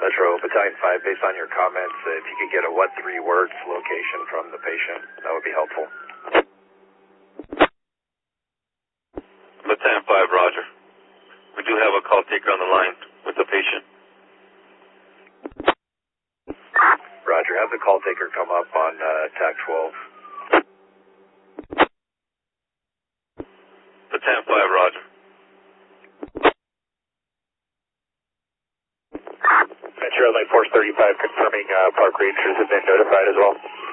Metro Battalion 5, based on your comments, if you could get a what 3 words location from the patient, that would be helpful. Battalion 5, roger. We do have a call taker on the line with the patient. Roger, have the call taker come up on TAC 12. Battalion 5, roger. Metro Lake Force 35 confirming park rangers have been notified as well.